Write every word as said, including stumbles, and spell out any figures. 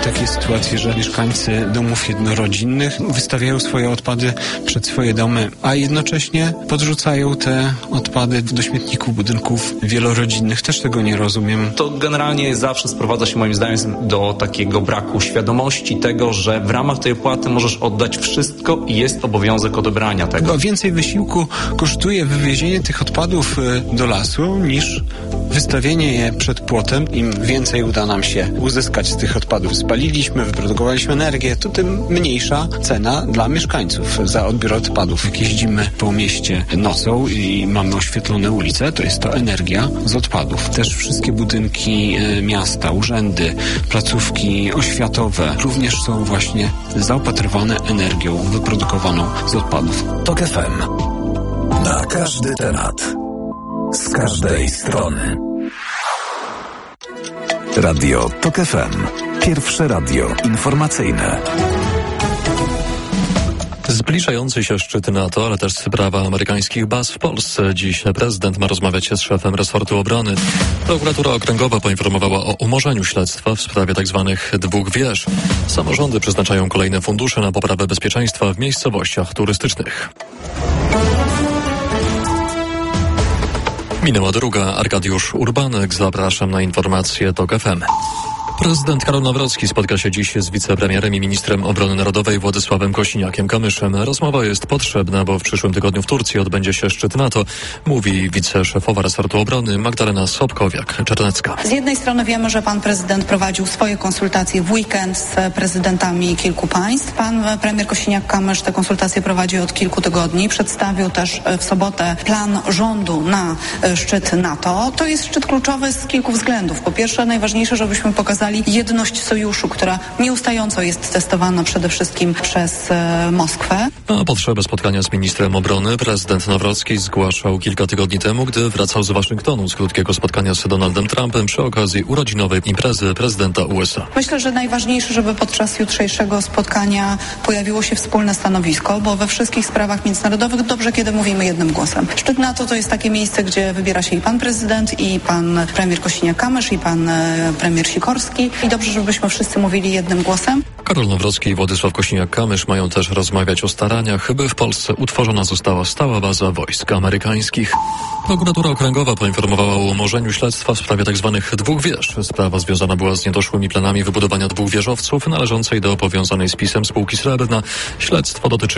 takie sytuacje, że mieszkańcy domów jednorodzinnych wystawiają swoje odpady przed swoje domy, a jednocześnie podrzucają te odpady do śmietników budynków wielorodzinnych. Też tego nie rozumiem. To generalnie zawsze sprowadza się moim zdaniem do takiego braku świadomości tego, że w ramach tej opłaty możesz oddać wszystko i jest obowiązek odebrania tego. Chyba więcej wysiłku kosztuje wywiezienie tych odpadów do lasu niż wystawienie je przed płotem. Im więcej uda nam się uzyskać z tych odpadów. Spaliliśmy, wyprodukowaliśmy energię, to tym mniejsza cena dla mieszkańców za odbiór odpadów. Jak jeździmy po mieście nocą i mamy oświetlone ulice, to jest to energia z odpadów. Też wszystkie budynki miasta, urzędy, placówki oświatowe również są właśnie zaopatrywane energią wyprodukowaną z odpadów. Tok F M. Na każdy temat. Z każdej strony. Radio Tok F M. Pierwsze radio informacyjne. Zbliżający się szczyt NATO, ale też sprawa amerykańskich baz w Polsce. Dziś prezydent ma rozmawiać z szefem resortu obrony. Prokuratura okręgowa poinformowała o umorzeniu śledztwa w sprawie tzw. dwóch wież. Samorządy przeznaczają kolejne fundusze na poprawę bezpieczeństwa w miejscowościach turystycznych. Minęła druga. Arkadiusz Urbanek. Zapraszam na informacje Tok F M. Prezydent Karol Nawrocki spotka się dziś z wicepremierem i ministrem obrony narodowej Władysławem Kosiniakiem-Kamyszem. Rozmowa jest potrzebna, bo w przyszłym tygodniu w Turcji odbędzie się szczyt NATO, mówi wiceszefowa resortu obrony Magdalena Sobkowiak-Czernecka. Z jednej strony wiemy, że pan prezydent prowadził swoje konsultacje w weekend z prezydentami kilku państw. Pan premier Kosiniak-Kamysz te konsultacje prowadzi od kilku tygodni. Przedstawił też w sobotę plan rządu na szczyt NATO. To jest szczyt kluczowy z kilku względów. Po pierwsze, najważniejsze, żebyśmy pokazali jedność sojuszu, która nieustająco jest testowana przede wszystkim przez e, Moskwę. Na potrzebę spotkania z ministrem obrony prezydent Nawrocki zgłaszał kilka tygodni temu, gdy wracał z Waszyngtonu z krótkiego spotkania z Donaldem Trumpem przy okazji urodzinowej imprezy prezydenta U S A. Myślę, że najważniejsze, żeby podczas jutrzejszego spotkania pojawiło się wspólne stanowisko, bo we wszystkich sprawach międzynarodowych dobrze, kiedy mówimy jednym głosem. Szczyt NATO to jest takie miejsce, gdzie wybiera się i pan prezydent, i pan premier Kosiniak-Kamysz, i pan e, premier Sikorski. I dobrze, żebyśmy wszyscy mówili jednym głosem. Karol Nawrocki i Władysław Kosiniak-Kamysz mają też rozmawiać o staraniach, by w Polsce utworzona została stała baza wojsk amerykańskich. Prokuratura okręgowa poinformowała o umorzeniu śledztwa w sprawie tzw. dwóch wież. Sprawa związana była z niedoszłymi planami wybudowania dwóch wieżowców należącej do powiązanej z PiS-em spółki Srebrna. Śledztwo dotyczy